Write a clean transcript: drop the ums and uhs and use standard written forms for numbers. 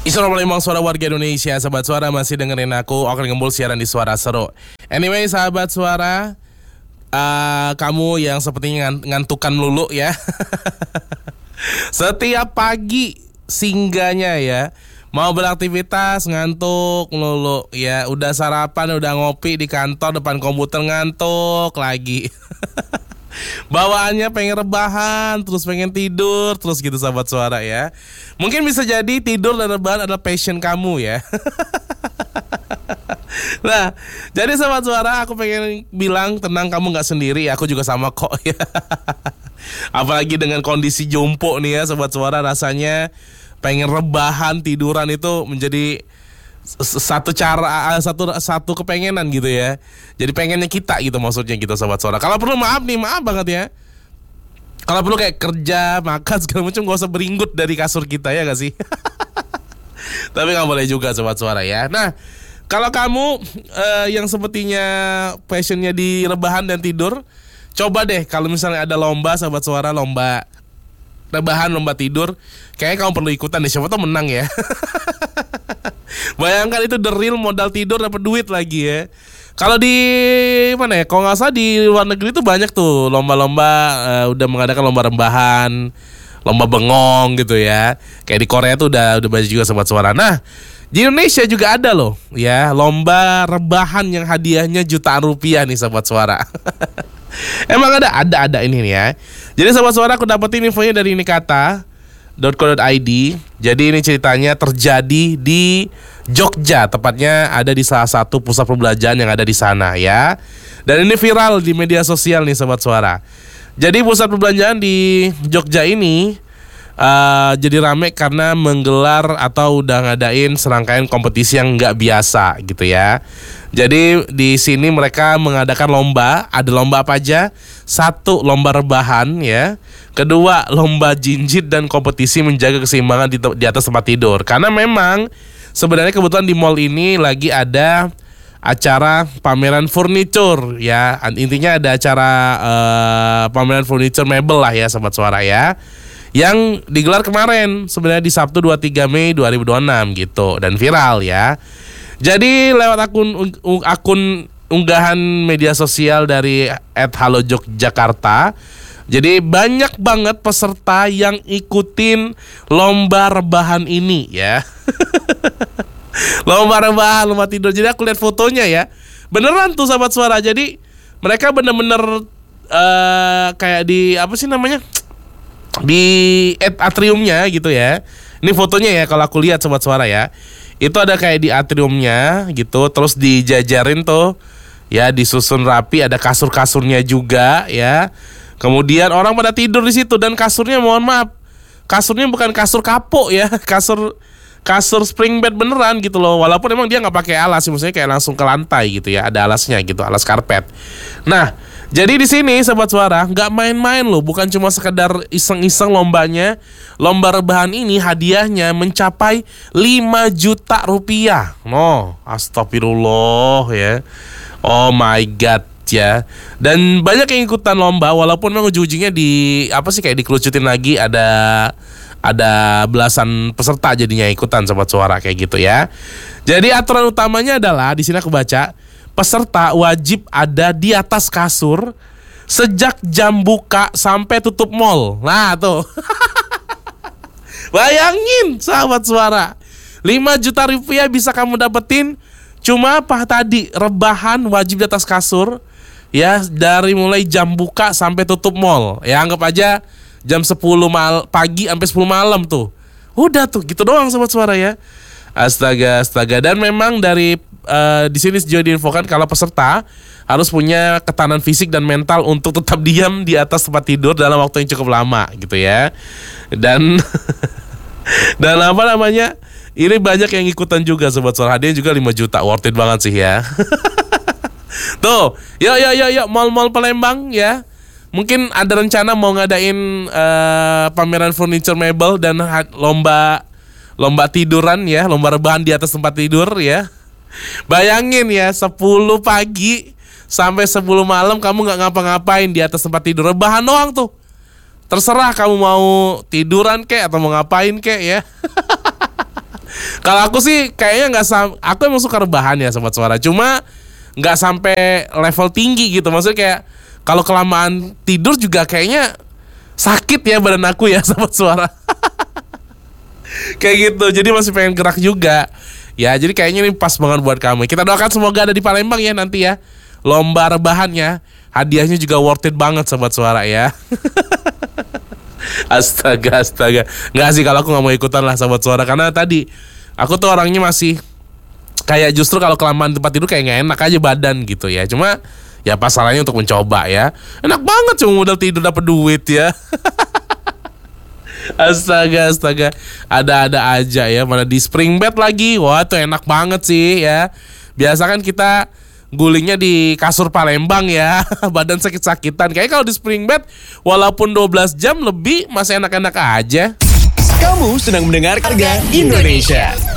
Isu Palembang Suara Warga Indonesia. Sahabat Suara masih dengerin aku Oke Ngembul siaran di Suara Seru. Anyway sahabat Suara, kamu yang sepertinya ngantukan lulu ya. Setiap pagi singgahnya ya, mau beraktivitas ngantuk lulu ya. Udah sarapan, udah ngopi di kantor depan komputer ngantuk lagi. Bawaannya pengen rebahan, terus pengen tidur, terus gitu sahabat Suara ya. Mungkin bisa jadi tidur dan rebahan adalah passion kamu ya. Nah, jadi sahabat Suara, aku pengen bilang tenang, kamu gak sendiri, aku juga sama kok ya. Apalagi dengan kondisi jompo nih ya sahabat Suara, rasanya pengen rebahan, tiduran itu menjadi satu cara, satu kepengenan gitu ya. Jadi pengennya kita gitu maksudnya gitu sahabat Suara. Kalau perlu maaf banget ya. Kalau perlu kayak kerja, makan segala macam gak usah beringgut dari kasur kita ya gak sih? Tapi gak boleh juga sahabat Suara ya. Nah, kalau kamu yang sepertinya passionnya di rebahan dan tidur, coba deh kalau misalnya ada lomba sahabat Suara, lomba rebahan, lomba tidur, kayaknya kamu perlu ikutan deh, siapa tau menang ya. Bayangkan itu the real modal tidur dapat duit lagi ya. Kalau di mana ya? Kalau nggak salah di luar negeri tuh banyak tuh lomba-lomba, udah mengadakan lomba rebahan, lomba bengong gitu ya. Kayak di Korea tuh udah banyak juga sobat Suara. Nah, di Indonesia juga ada loh ya, lomba rebahan yang hadiahnya jutaan rupiah nih sobat Suara. Emang ada ini nih ya. Jadi sobat Suara, aku dapetin infonya dari inikata.co.id. Jadi ini ceritanya terjadi di Jogja, tepatnya ada di salah satu pusat perbelanjaan yang ada di sana ya. Dan ini viral di media sosial nih sobat Suara. Jadi pusat perbelanjaan di Jogja ini jadi rame karena menggelar atau udah ngadain serangkaian kompetisi yang nggak biasa gitu ya. Jadi di sini mereka mengadakan lomba. Ada lomba apa aja? 1, lomba rebahan ya. 2, lomba jinjit dan kompetisi menjaga keseimbangan di atas tempat tidur. Karena memang sebenarnya kebetulan di mall ini lagi ada acara pameran furniture ya. Intinya ada acara pameran furniture mebel lah ya sobat Suara ya, yang digelar kemarin sebenarnya di Sabtu 23 Mei 2026 gitu, dan viral ya. Jadi lewat akun unggahan media sosial dari @halojogjakarta, jadi banyak banget peserta yang ikutin lomba rebahan ini ya. Lomba rebahan, lomba tidur. Jadi aku lihat fotonya ya, beneran tuh sahabat Suara. Jadi mereka bener-bener kayak di apa sih namanya, di atriumnya gitu ya. Ini fotonya ya kalau aku lihat sobat Suara ya. Itu ada kayak di atriumnya gitu, terus dijajarin tuh ya, disusun rapi, ada kasur-kasurnya juga ya. Kemudian orang pada tidur di situ, dan kasurnya mohon maaf, kasurnya bukan kasur kapuk ya, kasur spring bed beneran gitu loh. Walaupun emang dia nggak pakai alas, maksudnya kayak langsung ke lantai gitu ya, ada alasnya gitu, alas karpet. Nah, jadi di sini sobat Suara nggak main-main loh, bukan cuma sekedar iseng-iseng lombanya. Lomba rebahan ini hadiahnya mencapai 5 juta rupiah. No, astagfirullah ya. Oh my god ya. Dan banyak yang ikutan lomba, walaupun memang ujung-ujungnya kayak dikerucutin lagi, ada belasan peserta jadinya ikutan sobat Suara kayak gitu ya. Jadi aturan utamanya adalah di sini aku baca, peserta wajib ada di atas kasur sejak jam buka sampai tutup mall. Nah tuh. Bayangin sahabat Suara, 5 juta rupiah bisa kamu dapetin cuma apa tadi, rebahan wajib di atas kasur ya, dari mulai jam buka sampai tutup mall. Ya anggap aja jam 10 pagi sampai 10 malam tuh. Udah tuh gitu doang sobat Suara ya. Astaga. Dan memang dari di sini juga diinfokan kalau peserta harus punya ketahanan fisik dan mental untuk tetap diam di atas tempat tidur dalam waktu yang cukup lama gitu ya. Dan dan apa namanya, ini banyak yang ikutan juga sobat Suara. Hadiahnya juga 5 juta, worth it banget sih ya. Tuh, yuk mall-mall Palembang ya. Mungkin ada rencana mau ngadain pameran furniture mebel dan lomba tiduran ya, lomba rebahan di atas tempat tidur ya. Bayangin ya, 10 pagi sampai 10 malam kamu gak ngapa-ngapain di atas tempat tidur, rebahan doang tuh. Terserah kamu mau tiduran kek atau mau ngapain kek ya. Kalau aku sih kayaknya aku emang suka rebahan ya Sobat Suara. Cuma nggak sampai level tinggi gitu. Maksudnya kayak kalau kelamaan tidur juga kayaknya sakit ya badan aku ya Sobat Suara. Kayak gitu. Jadi masih pengen gerak juga. Ya jadi kayaknya ini pas banget buat kamu. Kita doakan semoga ada di Palembang ya nanti ya. Lomba rebahannya. Hadiahnya juga worth it banget Sobat Suara ya. Astaga. Nggak sih kalau aku nggak mau ikutan lah Sobat Suara. Karena tadi aku tuh orangnya masih kayak justru kalau kelamaan tempat tidur kayak nggak enak aja badan gitu ya. Cuma ya pas salahnya untuk mencoba ya. Enak banget cuma modal tidur dapat duit ya. Astaga. Ada-ada aja ya. Mana di spring bed lagi. Wah tuh enak banget sih ya. Biasa kan kita gulingnya di kasur Palembang ya. Badan sakit-sakitan. Kayaknya kalau di spring bed walaupun 12 jam lebih masih enak-enak aja. Kamu sedang mendengar Harga Indonesia.